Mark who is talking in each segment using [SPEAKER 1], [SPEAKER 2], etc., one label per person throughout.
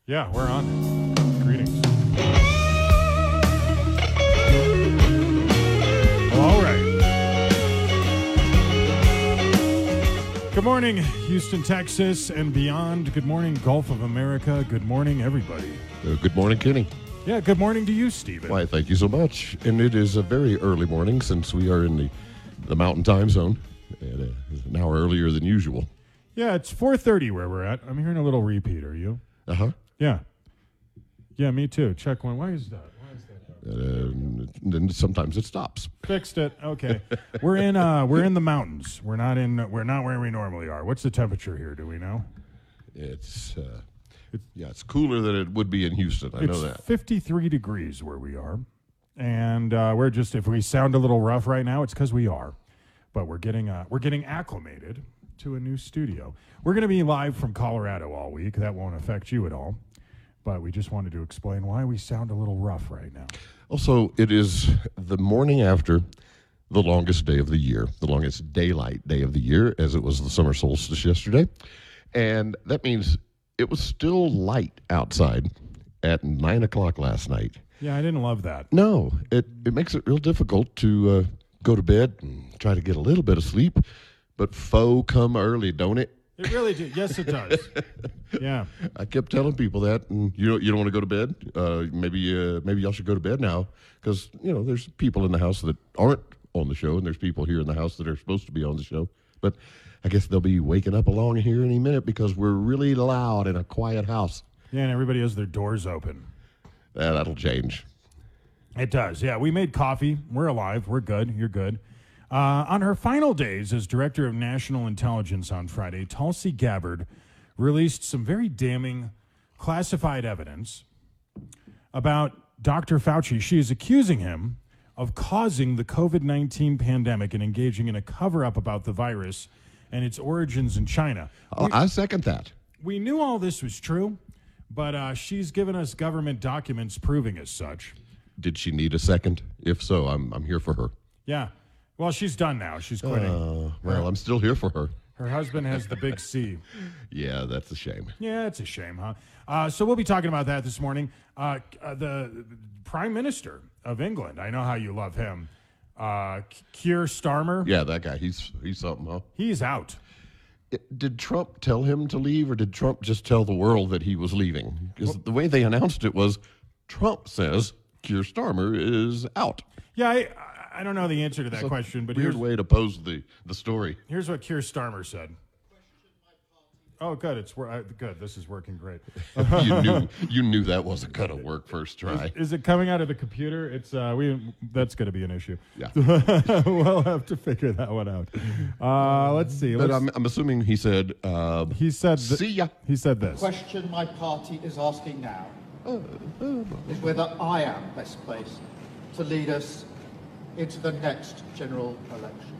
[SPEAKER 1] Yeah, we're on. Greetings. Well, all right. Good morning, Houston, Texas, and beyond. Good morning, Gulf of America. Good morning, everybody.
[SPEAKER 2] Good morning, Kenny.
[SPEAKER 1] Yeah, good morning to you, Stephen.
[SPEAKER 2] Why, thank you so much. And it is a very early morning since we are in the Mountain Time Zone, and an hour earlier than usual.
[SPEAKER 1] Yeah, it's 4:30 where we're at. I'm hearing a little repeat. Are you?
[SPEAKER 2] Uh-huh.
[SPEAKER 1] Yeah. Yeah, me too. Check one. Why is that?
[SPEAKER 2] Then sometimes it stops.
[SPEAKER 1] Fixed it. Okay. We're in the mountains. We're not where we normally are. What's the temperature here? Do we know?
[SPEAKER 2] It's cooler than it would be in Houston. I know that.
[SPEAKER 1] It's 53 degrees where we are. And we're just, if we sound a little rough right now, it's because we are. But we're getting acclimated to a new studio. We're going to be live from Colorado all week. That won't affect you at all. But we just wanted to explain why we sound a little rough right now.
[SPEAKER 2] Also, it is the morning after the longest day of the year, the longest daylight day of the year, as it was the summer solstice yesterday. And that means it was still light outside at 9 o'clock last night.
[SPEAKER 1] Yeah, I didn't love that.
[SPEAKER 2] No, it makes it real difficult to go to bed and try to get a little bit of sleep. But faux come early, don't it?
[SPEAKER 1] It really did. Yes, it does. Yeah.
[SPEAKER 2] I kept telling people that, and you don't want to go to bed. Maybe y'all should go to bed now, because there's people in the house that aren't on the show, and there's people here in the house that are supposed to be on the show. But I guess they'll be waking up along here any minute because we're really loud in a quiet house.
[SPEAKER 1] Yeah, and everybody has their doors open.
[SPEAKER 2] That'll change.
[SPEAKER 1] It does. Yeah, we made coffee. We're alive. We're good. You're good. On her final days as Director of National Intelligence on Friday, Tulsi Gabbard released some very damning classified evidence about Dr. Fauci. She is accusing him of causing the COVID-19 pandemic and engaging in a cover-up about the virus and its origins in China.
[SPEAKER 2] I second that.
[SPEAKER 1] We knew all this was true, but she's given us government documents proving as such.
[SPEAKER 2] Did she need a second? If so, I'm here for her.
[SPEAKER 1] Yeah. Well, she's done now. She's quitting.
[SPEAKER 2] Well, I'm still here for her.
[SPEAKER 1] Her husband has the big C.
[SPEAKER 2] Yeah, that's a shame.
[SPEAKER 1] Yeah, it's a shame, huh? So we'll be talking about that this morning. The Prime Minister of England, I know how you love him, Keir Starmer.
[SPEAKER 2] Yeah, that guy. He's something, huh?
[SPEAKER 1] He's out.
[SPEAKER 2] Did Trump tell him to leave, or did Trump just tell the world that he was leaving? Because the way they announced it was, Trump says Keir Starmer is out.
[SPEAKER 1] Yeah, I don't know the answer to that question, but
[SPEAKER 2] weird way to pose the story.
[SPEAKER 1] Here's what Keir Starmer said. Oh, good. It's good. This is working great.
[SPEAKER 2] you knew that wasn't gonna work first try.
[SPEAKER 1] Is it coming out of the computer? It's that's gonna be an issue.
[SPEAKER 2] Yeah,
[SPEAKER 1] we'll have to figure that one out. Let's see.
[SPEAKER 2] But I'm assuming he said.
[SPEAKER 1] He said.
[SPEAKER 2] See ya.
[SPEAKER 1] He said this.
[SPEAKER 3] The question my party is asking now is whether I am best placed to lead us into the next general election.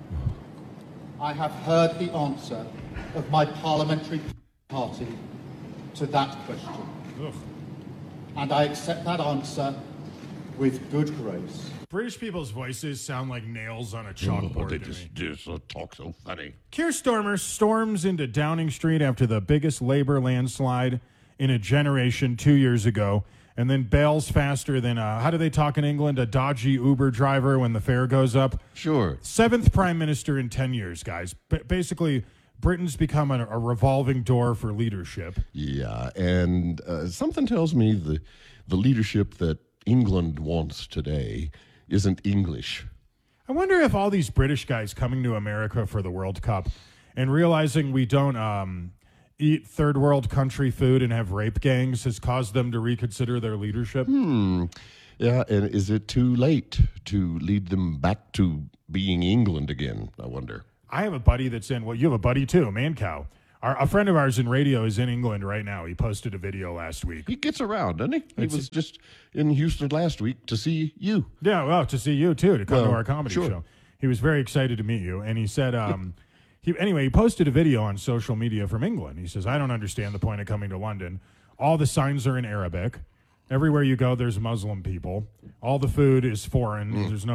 [SPEAKER 3] I have heard the answer of my parliamentary party to that question.
[SPEAKER 1] Ugh.
[SPEAKER 2] And I accept that answer with good grace.
[SPEAKER 1] British people's voices sound like nails on a chalkboard.
[SPEAKER 2] They just talk so funny.
[SPEAKER 1] Keir Starmer storms into Downing Street after the biggest Labour landslide in a generation 2 years ago, and then bails faster than, how do they talk in England, a dodgy Uber driver when the fare goes up?
[SPEAKER 2] Sure.
[SPEAKER 1] 7th prime minister in 10 years, guys. Basically, Britain's become a revolving door for leadership.
[SPEAKER 2] Yeah, and something tells me the leadership that England wants today isn't English.
[SPEAKER 1] I wonder if all these British guys coming to America for the World Cup and realizing we don't eat third world country food and have rape gangs has caused them to reconsider their leadership.
[SPEAKER 2] Yeah, and is it too late to lead them back to being England again, I wonder?
[SPEAKER 1] I have a buddy that's in, well, you have a buddy too, Mancow. A friend of ours in radio is in England right now. He posted a video last week.
[SPEAKER 2] He gets around, doesn't he? He was just in Houston last week to see you.
[SPEAKER 1] Yeah, well, to see you too, to come to our comedy show. He was very excited to meet you, and he said, he posted a video on social media from England. He says, I don't understand the point of coming to London. All the signs are in Arabic. Everywhere you go, there's Muslim people. All the food is foreign. There's no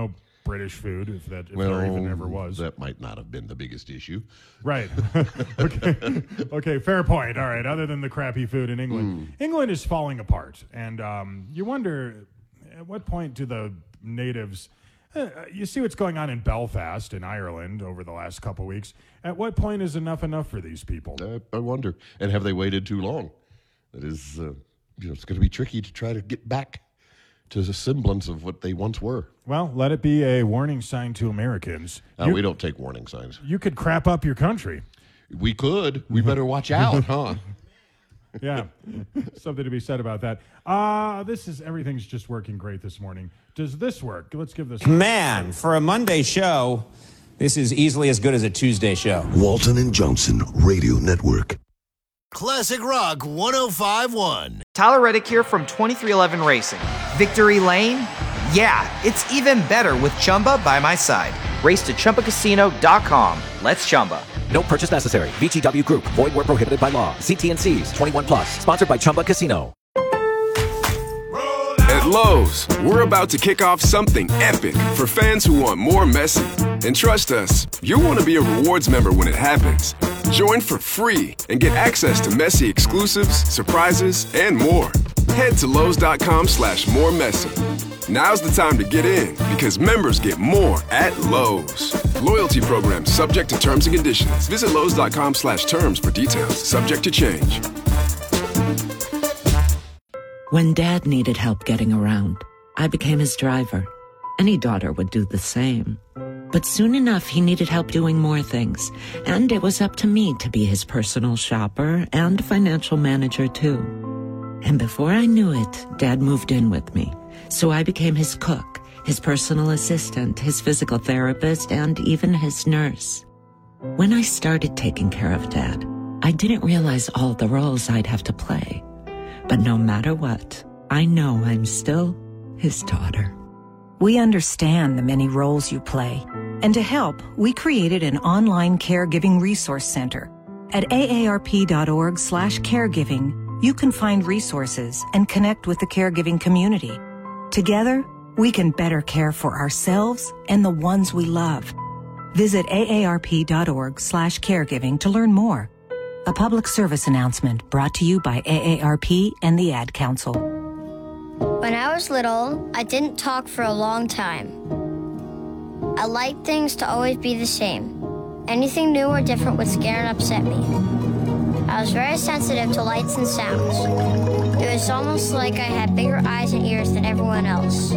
[SPEAKER 1] British food, if there even ever was.
[SPEAKER 2] That might not have been the biggest issue.
[SPEAKER 1] Right. Okay, fair point. All right, other than the crappy food in England. England is falling apart, and you wonder, at what point do the natives... you see what's going on in Belfast in Ireland over the last couple weeks. At what point is enough for these people?
[SPEAKER 2] I wonder. And have they waited too long? That is, it's going to be tricky to try to get back to the semblance of what they once were.
[SPEAKER 1] Well, let it be a warning sign to Americans.
[SPEAKER 2] We don't take warning signs.
[SPEAKER 1] You could crap up your country.
[SPEAKER 2] We could. We better watch out, huh?
[SPEAKER 1] Yeah, something to be said about that. Everything's just working great this morning. Does this work? Let's give this...
[SPEAKER 4] Man, for a Monday show, this is easily as good as a Tuesday show.
[SPEAKER 5] Walton and Johnson Radio Network.
[SPEAKER 6] Classic Rock 105.1.
[SPEAKER 7] Tyler Reddick here from 2311 Racing. Victory Lane? Yeah, it's even better with Chumba by my side. Race to ChumbaCasino.com. Let's Chumba.
[SPEAKER 8] No purchase necessary. VGW Group. Void where prohibited by law. See T&Cs. 21 plus. Sponsored by Chumba Casino.
[SPEAKER 9] At Lowe's, we're about to kick off something epic for fans who want more Messi. And trust us, you'll want to be a rewards member when it happens. Join for free and get access to Messi exclusives, surprises, and more. Head to Lowe's.com/more Messi. Now's the time to get in because members get more at Lowe's. Loyalty program subject to terms and conditions. Visit Lowe's.com/terms for details. Subject to change.
[SPEAKER 10] When Dad needed help getting around, I became his driver. Any daughter would do the same. But soon enough, he needed help doing more things, and it was up to me to be his personal shopper and financial manager, too. And before I knew it, Dad moved in with me. So I became his cook, his personal assistant, his physical therapist, and even his nurse. When I started taking care of Dad, I didn't realize all the roles I'd have to play. But no matter what, I know I'm still his daughter.
[SPEAKER 11] We understand the many roles you play. And to help, we created an online caregiving resource center. At aarp.org/caregiving, you can find resources and connect with the caregiving community. Together, we can better care for ourselves and the ones we love. Visit aarp.org/caregiving to learn more. A public service announcement brought to you by AARP and the Ad Council.
[SPEAKER 12] When I was little, I didn't talk for a long time. I liked things to always be the same. Anything new or different would scare and upset me. I was very sensitive to lights and sounds. It was almost like I had bigger eyes and ears than everyone else.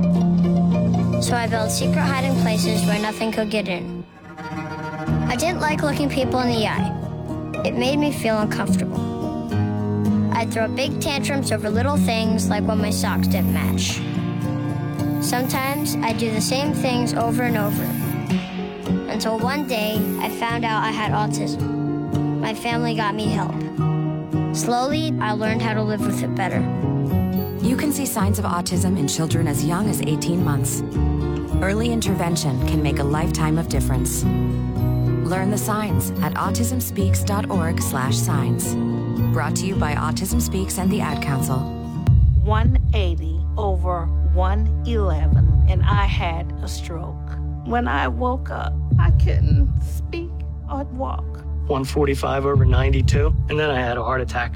[SPEAKER 12] So I built secret hiding places where nothing could get in. I didn't like looking people in the eye. It made me feel uncomfortable. I'd throw big tantrums over little things like when my socks didn't match. Sometimes I'd do the same things over and over. Until one day, I found out I had autism. My family got me help. Slowly, I learned how to live with it better.
[SPEAKER 13] You can see signs of autism in children as young as 18 months. Early intervention can make a lifetime of difference. Learn the signs at autismspeaks.org/signs. Brought to you by Autism Speaks and the Ad Council.
[SPEAKER 14] 180/111, and I had a stroke. When I woke up, I couldn't speak or walk.
[SPEAKER 15] 145/92, and then I had a heart attack.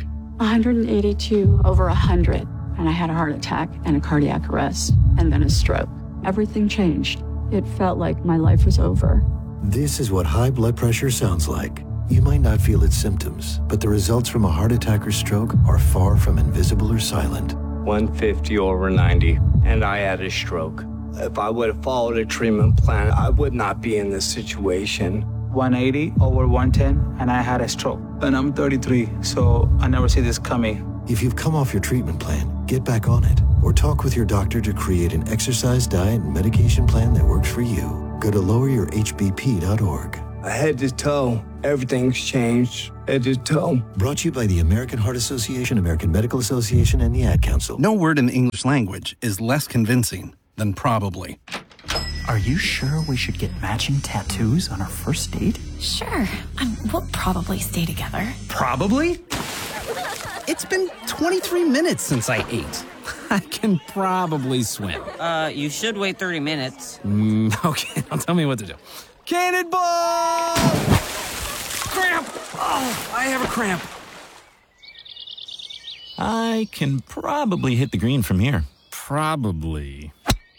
[SPEAKER 16] 182/100, and I had a heart attack and a cardiac arrest, and then a stroke. Everything changed. It felt like my life was over.
[SPEAKER 5] This is what high blood pressure sounds like. You might not feel its symptoms, but the results from a heart attack or stroke are far from invisible or silent.
[SPEAKER 15] 150/90, and I had a stroke. If I would have followed a treatment plan, I would not be in this situation.
[SPEAKER 17] 180/110, and I had a stroke. And I'm 33, so I never see this coming.
[SPEAKER 5] If you've come off your treatment plan, get back on it. Or talk with your doctor to create an exercise, diet, and medication plan that works for you. Go to loweryourhbp.org.
[SPEAKER 15] Head to toe, everything's changed. Head to toe.
[SPEAKER 5] Brought to you by the American Heart Association, American Medical Association, and the Ad Council.
[SPEAKER 18] No word in English language is less convincing than probably.
[SPEAKER 19] Are you sure we should get matching tattoos on our first date?
[SPEAKER 20] Sure. We'll probably stay together.
[SPEAKER 18] Probably? It's been 23 minutes since I ate.
[SPEAKER 21] I can probably swim.
[SPEAKER 22] You should wait 30 minutes.
[SPEAKER 21] Okay, now tell me what to do. Cannonball! Cramp! Oh, I have a cramp.
[SPEAKER 23] I can probably hit the green from here.
[SPEAKER 21] Probably.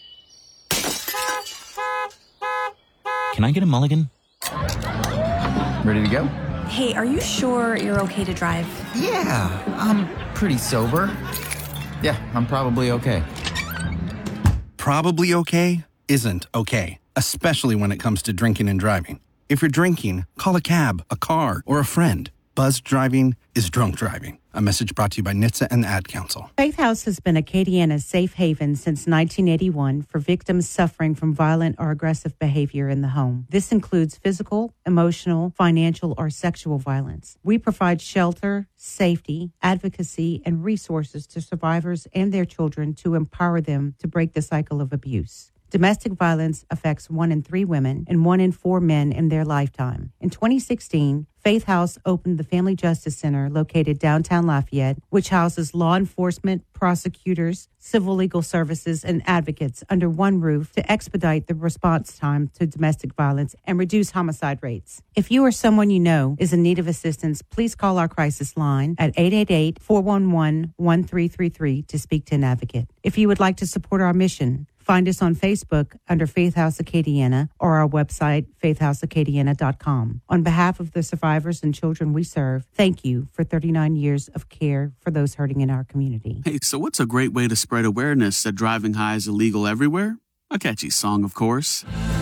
[SPEAKER 23] Can I get a mulligan?
[SPEAKER 19] Ready to go?
[SPEAKER 20] Hey, are you sure you're okay to drive?
[SPEAKER 19] Yeah, I'm pretty sober. Yeah, I'm probably okay.
[SPEAKER 18] Probably okay isn't okay, especially when it comes to drinking and driving. If you're drinking, call a cab, a car, or a friend. Buzzed driving is drunk driving. A message brought to you by NHTSA and the Ad Council.
[SPEAKER 24] Faith House has been Acadiana's safe haven since 1981 for victims suffering from violent or aggressive behavior in the home. This includes physical, emotional, financial, or sexual violence. We provide shelter, safety, advocacy, and resources to survivors and their children to empower them to break the cycle of abuse. Domestic violence affects 1 in 3 women and 1 in 4 men in their lifetime. In 2016, Faith House opened the Family Justice Center located downtown Lafayette, which houses law enforcement, prosecutors, civil legal services, and advocates under one roof to expedite the response time to domestic violence and reduce homicide rates. If you or someone you know is in need of assistance, please call our crisis line at 888-411-1333 to speak to an advocate. If you would like to support our mission, find us on Facebook under Faith House Acadiana or our website, faithhouseacadiana.com. On behalf of the survivors and children we serve, thank you for 39 years of care for those hurting in our community.
[SPEAKER 25] Hey, so what's a great way to spread awareness that driving high is illegal everywhere? A catchy song, of course.